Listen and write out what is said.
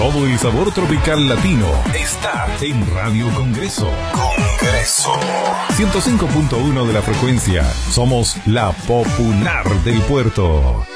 Todo el sabor tropical latino está en Radio Congreso. 105.1 de la frecuencia. Somos la popular del puerto.